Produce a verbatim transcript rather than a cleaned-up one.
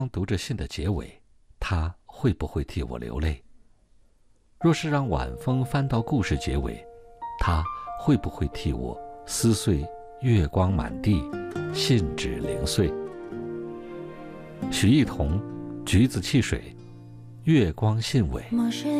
读着信的结尾，他会不会替我流泪？若是让晚风翻到故事结尾，他会不会替我撕碎月光满地，信纸零碎？许艺彤，橘子汽水，月光信尾。